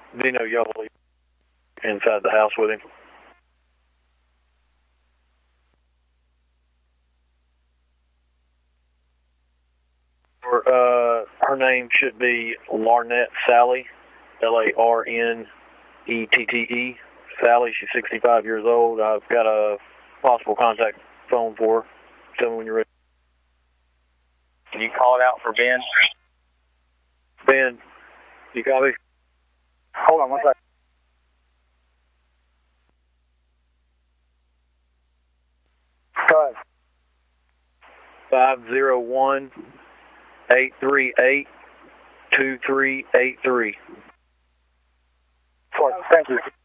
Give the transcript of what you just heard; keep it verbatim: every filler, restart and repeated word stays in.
Dino Yoli inside the house with him. Or, uh, her name should be Larnette Sally, L A R N E T T E. Sally, she's sixty-five years old. I've got a possible contact phone for her. Tell me when you're ready. Can you call it out for Ben? Ben, you copy? Hold on one second. Go ahead. five zero one, eight three eight, two three eight three. Thank you.